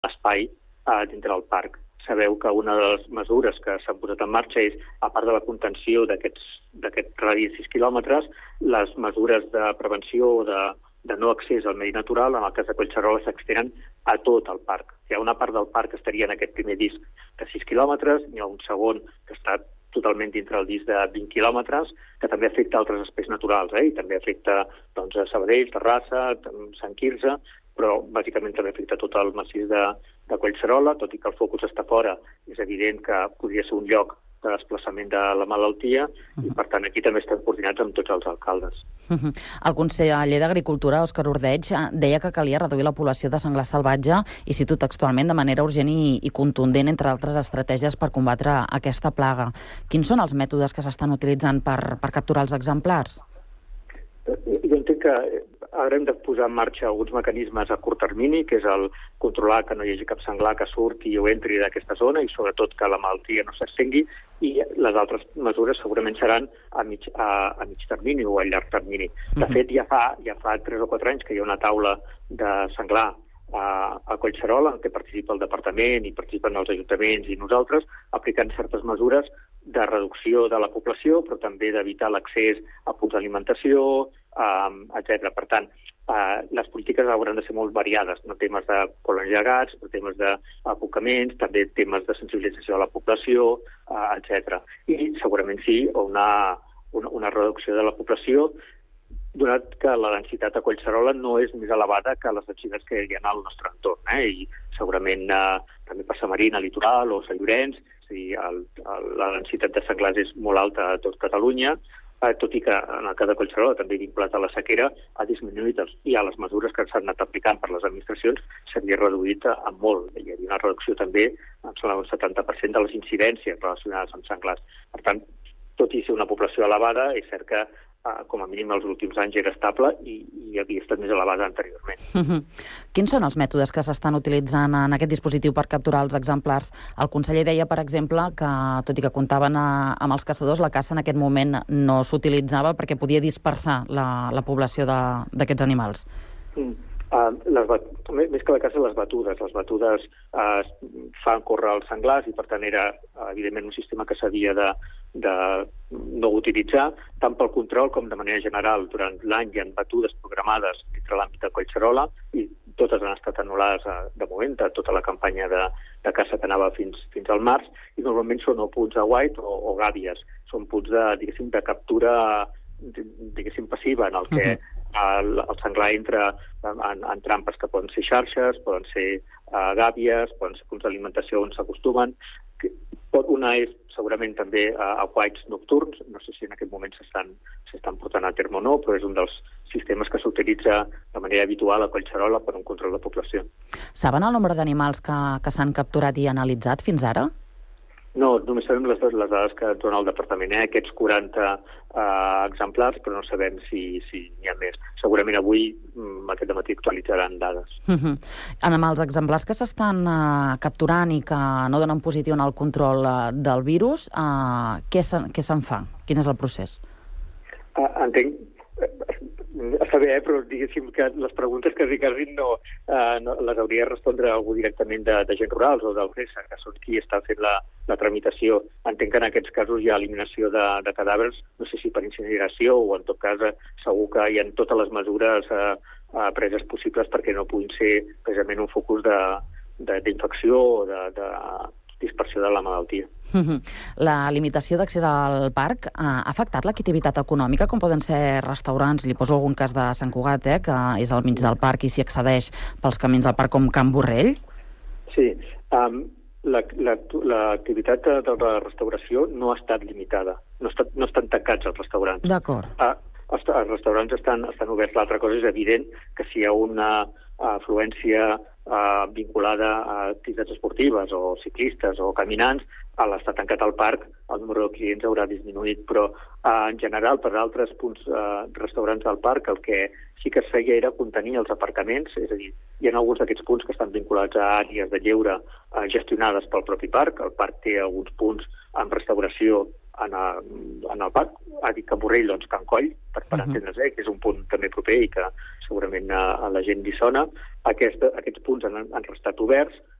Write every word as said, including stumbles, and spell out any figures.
espai uh, dintre del parc. Sabeu que una de les mesures que s'han posat en marxa és, a part de la contenció d'aquest radi de sis quilòmetres, les mesures de prevenció o de, de no accés al medi natural, en el cas de Collserola, s'extenen a tot el parc. Hi ha una part del parc que estaria en aquest primer disc de sis quilòmetres, hi ha un segon que està totalment dintre del disc de vint quilòmetres, que també afecta altres espais naturals, eh? I també afecta doncs, a Sabadell, Terrassa, Sant Quirze, però bàsicament també afecta tot el massís de, de Collserola, tot i que el focus està fora. És evident que podria ser un lloc de desplaçament de la malaltia i, per tant, aquí també estem coordinats amb tots els alcaldes. El conseller d'Agricultura, Òscar Ordeig, deia que calia reduir la població de senglar salvatge i, cito textualment, de manera urgent i, i contundent, entre altres estratègies per combatre aquesta plaga. Quins són els mètodes que s'estan utilitzant per, per capturar els exemplars? Jo entenc que ara hem de posar en marxa alguns mecanismes a curt termini, que és el controlar que no hi hagi cap senglar que surti o entri d'aquesta zona i sobretot que la malaltia no s'estengui, i les altres mesures segurament seran a mig, a, a mig termini o a llarg termini. De fet, ja fa, ja fa tres o quatre anys que hi ha una taula de senglar a, a Collserola, en què participa el departament i participen els ajuntaments i nosaltres, aplicant certes mesures de reducció de la població, però també d'evitar l'accés a punts d'alimentació, um, etcètera. Per tant, uh, les polítiques hauran de ser molt variades, no temes de colonis llegats, no temes d'abocaments, també temes de sensibilització de la població, uh, etcètera. I segurament sí, una, una, una reducció de la població, donat que la densitat a Collserola no és més elevada que les densitats que hi ha al nostre entorn, eh? I segurament eh, també per Samarina, Litoral o Sant Llorenç, és a dir, el, el, la densitat de senglars és molt alta a tot Catalunya, eh, tot i que en el cas de Collserola, també vinculat a la sequera, ha disminuït els, i a les mesures que s'han anat aplicant per les administracions s'havia reduït a, a molt. Hi havia una reducció també, em sembla, un setanta per cent de les incidències relacionades amb senglars. Per tant, tot i ser una població elevada, és cert que Uh, com a mínim els últims anys era estable i, i havia estat més elevada anteriorment. Uh-huh. Quins són els mètodes que s'estan utilitzant en aquest dispositiu per capturar els exemplars? El conseller deia, per exemple, que tot i que comptaven a, amb els caçadors, la caça en aquest moment no s'utilitzava perquè podia dispersar la, la població d'aquests animals. Mm. Uh, les bat... Més que la caça, les batudes. Les batudes uh, fan córrer els senglars i, per tant, era, uh, evidentment, un sistema que s'havia de, de no utilitzar, tant pel control com de manera general. Durant l'any hi ha batudes programades dintre l'àmbit de Collserola i totes han estat anul·lades uh, de moment, de tota la campanya de, de caça que anava fins, fins al març, i normalment són o punts de white o, o gàbies. Són punts de, diguéssim, de captura diguéssim, passiva, en el que el, el senglar entra en, en trampes que poden ser xarxes, poden ser uh, gàbies, poden ser punts d'alimentació on s'acostumen. Una és segurament també uh, a whites nocturns, no sé si en aquest moment s'estan s'estan portant a terme o no, però és un dels sistemes que s'utilitza de manera habitual a Collserola per un control de població. Saben el nombre d'animals que, que s'han capturat i analitzat fins ara? No, només sabem les, les dades que dona el departament, eh? Aquests quaranta eh, exemplars, però no sabem si, si n'hi ha més. Segurament avui, aquest dematí, actualitzaran dades. Uh-huh. Amb els exemplars que s'estan uh, capturant i que no donen positiu en el control uh, del virus, uh, què se'n fa? Quin és el procés? Uh, entenc... Està bé, eh? Però diguéssim que les preguntes que Ricardin no, uh, no les hauria de respondre algú directament de, de gent rurals o del FESA, que són qui està fent la, la tramitació. Entenc que en aquests casos hi ha eliminació de, de cadàvers, no sé si per incineració o en tot cas segur que hi ha totes les mesures uh, uh, preses possibles perquè no puguin ser precisament un focus d'infecció o de, de dispersió de la malaltia. Uh-huh. La limitació d'accés al parc ha afectat l'activitat econòmica, com poden ser restaurants? Li poso algun cas de Sant Cugat, eh, que és al mig del parc i s'hi accedeix pels camins del parc com Can Borrell? Sí. Um, l'activitat la, la, de la restauració no ha estat limitada. No, estat, no estan tancats els restaurants. D'acord. Uh, els, els restaurants estan, estan oberts. L'altra cosa és evident que si hi ha una afluència uh, vinculada a activitats esportives o ciclistes o caminants, a l'estar tancat al parc el número de clients haurà disminuït, però uh, en general per altres punts uh, restaurants del parc el que sí que es feia era contenir els aparcaments, és a dir, hi ha alguns d'aquests punts que estan vinculats a àrees de lleure uh, gestionades pel propi parc. El parc té alguns punts amb restauració en, a, en el parc, ha dit que Borrell, doncs, Can Coll, per, per uh -huh. entendre's, eh, que és un punt també proper i que segurament a, a la gent li sona. Aquest, aquests punts han, han restat oberts.